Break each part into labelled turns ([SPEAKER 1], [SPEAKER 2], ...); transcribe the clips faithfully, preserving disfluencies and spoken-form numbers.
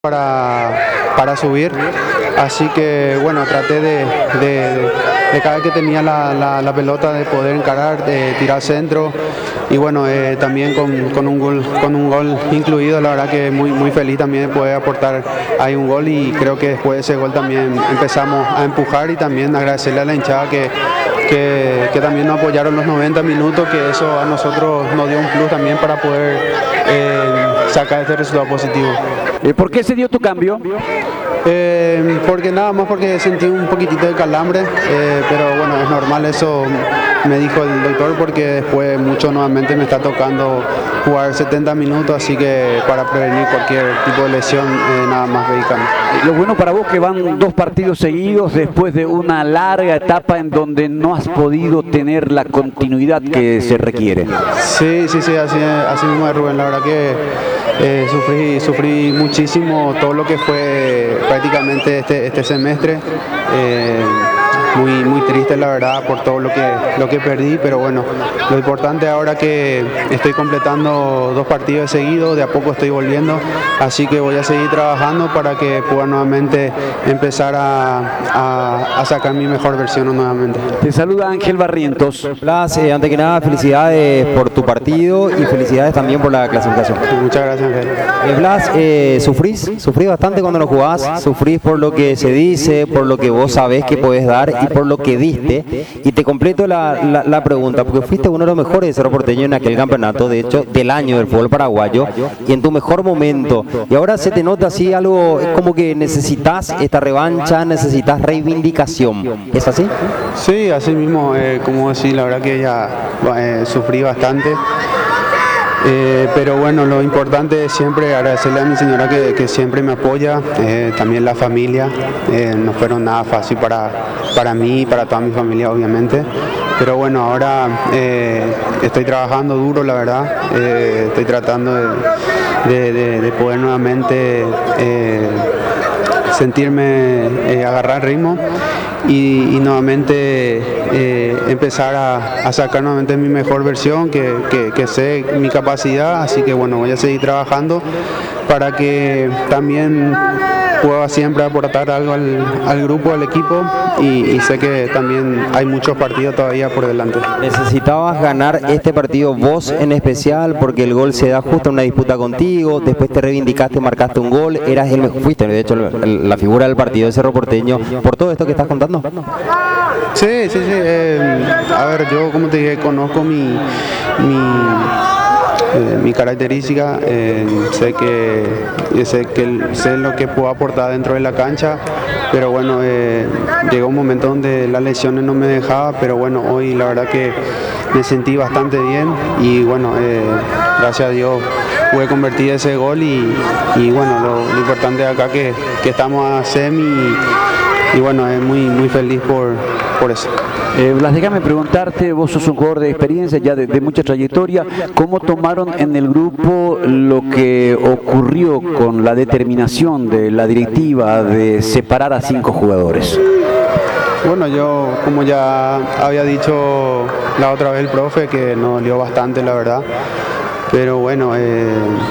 [SPEAKER 1] para, para subir, así que bueno, traté de, de, de cada vez que tenía la, la, la pelota de poder encarar, de tirar centro y bueno, eh, también con, con, un gol, con un gol incluido, la verdad que muy, muy feliz también de poder aportar ahí un gol y creo que después de ese gol también empezamos a empujar y también agradecerle a la hinchada que, que, que también nos apoyaron los noventa minutos, que eso a nosotros nos dio un plus también para poder eh, sacar este resultado positivo.
[SPEAKER 2] ¿Por qué se dio tu cambio?
[SPEAKER 1] Eh, porque nada más porque sentí un poquitito de calambre, eh, pero bueno, es normal, eso me dijo el doctor, porque después mucho nuevamente me está tocando jugar setenta minutos, así que para prevenir cualquier tipo de lesión, eh, nada más medicamento.
[SPEAKER 2] Lo bueno para vos que van dos partidos seguidos después de una larga etapa en donde no has podido tener la continuidad que se requiere.
[SPEAKER 1] Sí, sí, sí, así, así mismo es, Rubén, la verdad que eh, sufrí, sufrí muchísimo todo lo que fue prácticamente este, este semestre. Eh, Muy, muy triste la verdad por todo lo que, lo que perdí, pero bueno, lo importante ahora que estoy completando dos partidos seguidos, de a poco estoy volviendo, así que voy a seguir trabajando para que pueda nuevamente empezar a, a, a sacar mi mejor versión nuevamente.
[SPEAKER 2] Te saluda Ángel Barrientos.
[SPEAKER 3] Blas, eh, antes que nada, felicidades por tu partido y felicidades también por la clasificación.
[SPEAKER 1] Muchas gracias, Ángel.
[SPEAKER 3] Eh, Blas, eh, ¿sufrís? ¿Sufrís bastante cuando no jugás? ¿Sufrís por lo que se dice, por lo que vos sabés que podés dar y por lo que diste? Y te completo la, la, la pregunta, porque fuiste uno de los mejores de Cerro Porteño en aquel campeonato, de hecho, del año del fútbol paraguayo, y en tu mejor momento. Y ahora se te nota así algo, es como que necesitas esta revancha, necesitas reivindicación. ¿Es así?
[SPEAKER 1] Sí, así mismo, eh, como decir, la verdad que ya eh, sufrí bastante. Eh, pero bueno, lo importante es siempre agradecerle a mi señora que, que siempre me apoya, eh, también la familia, eh, no fueron nada fácil para, para mí y para toda mi familia obviamente, pero bueno, ahora eh, estoy trabajando duro, la verdad, eh, estoy tratando de, de, de, de poder nuevamente eh, sentirme, eh, agarrar ritmo. Y, y nuevamente eh, empezar a, a sacar nuevamente mi mejor versión, que, que, que sé mi capacidad, así que bueno, voy a seguir trabajando para que también pueda siempre aportar algo al, al grupo, al equipo y, y sé que también hay muchos partidos todavía por delante.
[SPEAKER 3] Necesitabas ganar este partido vos en especial porque el gol se da justo en una disputa contigo, después te reivindicaste, marcaste un gol, eras el mejor, fuiste de hecho la figura del partido de Cerro Porteño, por todo esto que estás contando.
[SPEAKER 1] Sí, sí, sí, eh, a ver, yo como te dije, conozco mi, mi Eh, mi característica, eh, sé que sé que sé lo que puedo aportar dentro de la cancha, pero bueno, eh, llegó un momento donde las lesiones no me dejaban, pero bueno, hoy la verdad que me sentí bastante bien y bueno, eh, gracias a Dios pude convertir ese gol y, y bueno, lo, lo importante acá que, que estamos a semi y, y bueno, es muy, muy feliz por, por eso.
[SPEAKER 2] Eh, Blas, déjame preguntarte, vos sos un jugador de experiencia, ya de, de mucha trayectoria, ¿cómo tomaron en el grupo lo que ocurrió con la determinación de la directiva de separar a cinco jugadores?
[SPEAKER 1] Bueno, yo como ya había dicho la otra vez el profe, que nos dolió bastante la verdad, pero bueno, eh,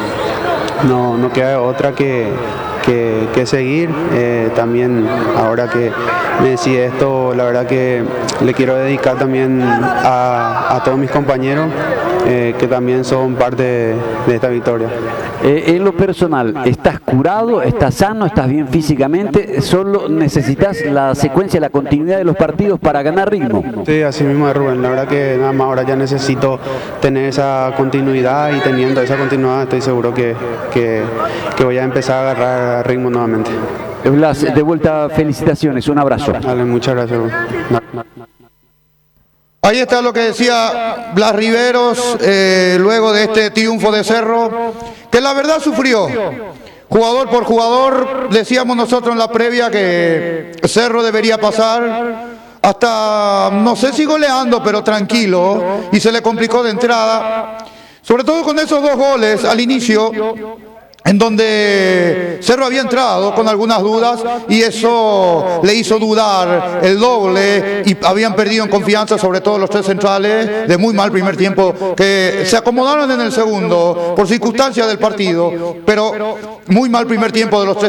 [SPEAKER 1] no, no queda otra que, que, que seguir, eh, también ahora que me decís esto, la verdad que le quiero dedicar también a, a todos mis compañeros eh, que también son parte de, de esta victoria.
[SPEAKER 2] Eh, en lo personal, ¿estás curado, estás sano, estás bien físicamente? ¿Solo necesitas la secuencia, la continuidad de los partidos para ganar ritmo?
[SPEAKER 1] Sí, así mismo es, Rubén, la verdad que nada más ahora ya necesito tener esa continuidad y teniendo esa continuidad estoy seguro que, que, que voy a empezar a agarrar ritmo nuevamente.
[SPEAKER 2] Blas, de vuelta, felicitaciones, un abrazo.
[SPEAKER 1] Dale, muchas gracias. No, no, no.
[SPEAKER 4] Ahí está lo que decía Blas Riveros, eh, luego de este triunfo de Cerro, que la verdad sufrió, jugador por jugador. Decíamos nosotros en la previa que Cerro debería pasar, hasta, no sé si goleando, pero tranquilo, y se le complicó de entrada, sobre todo con esos dos goles al inicio. en donde Cerro había entrado con algunas dudas y eso le hizo dudar el doble y habían perdido en confianza, sobre todo los tres centrales, de muy mal primer tiempo, que se acomodaron en el segundo por circunstancias del partido, pero muy mal primer tiempo de los tres